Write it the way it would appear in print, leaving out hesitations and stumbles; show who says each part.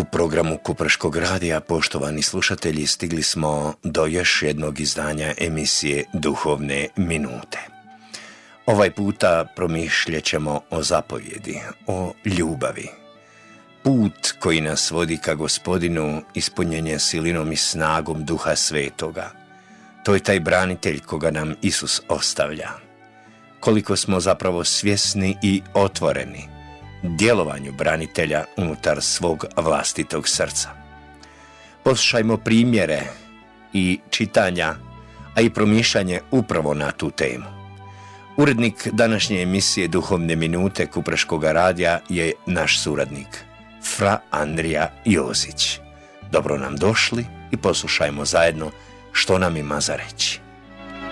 Speaker 1: programu Kuprškog radija, poštovani slušatelji, stigli smo do još jednog izdanja emisije Duhovne minute. Ovaj puta promišljat ćemo o zapovjedi, o ljubavi. Put koji nas vodi ka Gospodinu ispunjen je silinom i snagom Duha Svetoga. To je taj branitelj koga nam Isus ostavlja. Koliko smo zapravo svjesni i otvoreni djelovanju branitelja unutar svog vlastitog srca. Poslušajmo primjere i čitanja, a i promišljanje upravo na tu temu. Urednik današnje emisije Duhovne minute Kuprškog radija je naš suradnik, Fra Andrija Jozić. Dobro nam došli i poslušajmo zajedno što nam ima za reći.